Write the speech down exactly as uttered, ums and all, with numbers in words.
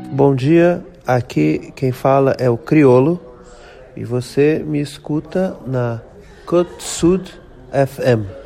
Bom dia, aqui quem fala é o Criolo e você me escuta na Côte Sud F M.